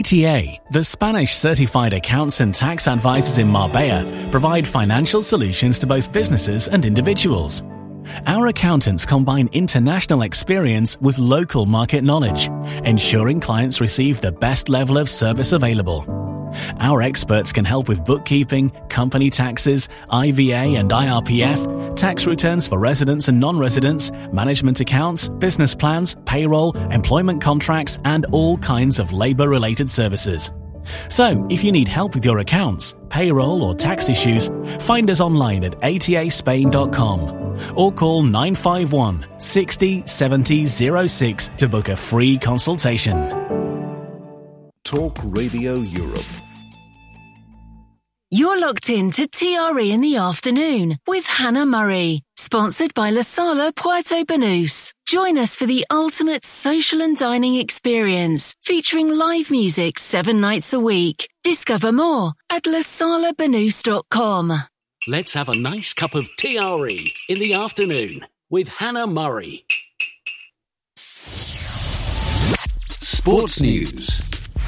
ATA, the Spanish certified accounts and tax advisors in Marbella, provide financial solutions to both businesses and individuals. Our accountants combine international experience with local market knowledge, ensuring clients receive the best level of service available. Our experts can help with bookkeeping, company taxes, IVA and IRPF, tax returns for residents and non-residents, management accounts, business plans, payroll, employment contracts, and all kinds of labour-related services. So, if you need help with your accounts, payroll or tax issues, find us online at ataspain.com or call 951 60 70 06 to book a free consultation. Talk Radio Europe. You're locked in to TRE in the afternoon with Hannah Murray, sponsored by La Sala Puerto Banús. Join us for the ultimate social and dining experience, featuring live music 7 nights a week. Discover more at lasalabanús.com. Let's have a nice cup of TRE in the afternoon with Hannah Murray. Sports News.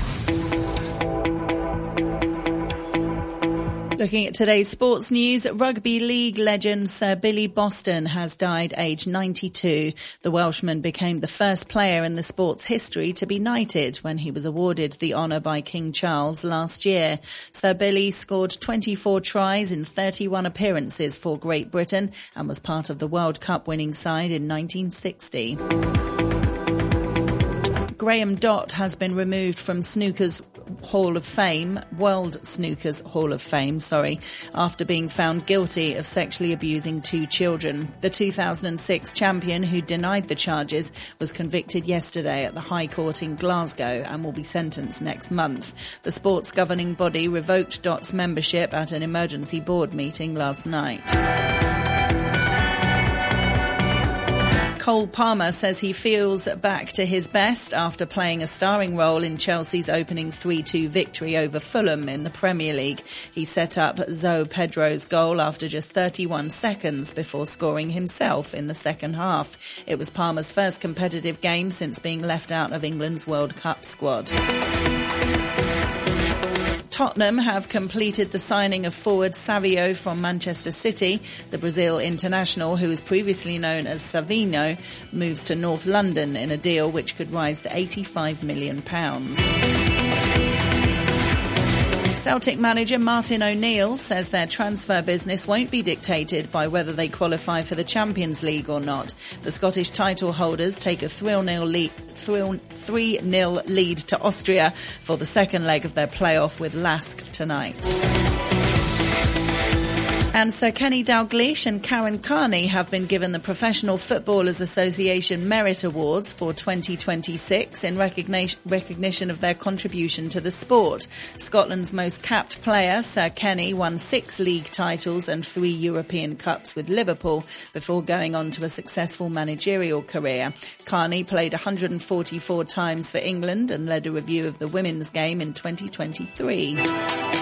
Looking at today's sports news, rugby league legend Sir Billy Boston has died aged 92. The Welshman became the first player in the sport's history to be knighted when he was awarded the honour by King Charles last year. Sir Billy scored 24 tries in 31 appearances for Great Britain and was part of the World Cup winning side in 1960. Graham Dott has been removed from World Snooker's Hall of Fame, after being found guilty of sexually abusing 2 children. The 2006 champion, who denied the charges, was convicted yesterday at the High Court in Glasgow and will be sentenced next month. The sport's governing body revoked Dott's membership at an emergency board meeting last night. Cole Palmer says he feels back to his best after playing a starring role in Chelsea's opening 3-2 victory over Fulham in the Premier League. He set up João Pedro's goal after just 31 seconds before scoring himself in the second half. It was Palmer's first competitive game since being left out of England's World Cup squad. Tottenham have completed the signing of forward Savio from Manchester City. The Brazil international, who was previously known as Savinho, moves to North London in a deal which could rise to £85 million. Celtic manager Martin O'Neill says their transfer business won't be dictated by whether they qualify for the Champions League or not. The Scottish title holders take a 3-0 lead to Austria for the second leg of their playoff with Lask tonight. And Sir Kenny Dalglish and Karen Carney have been given the Professional Footballers Association Merit Awards for 2026 in recognition of their contribution to the sport. Scotland's most capped player, Sir Kenny, won 6 league titles and 3 European Cups with Liverpool before going on to a successful managerial career. Carney played 144 times for England and led a review of the women's game in 2023.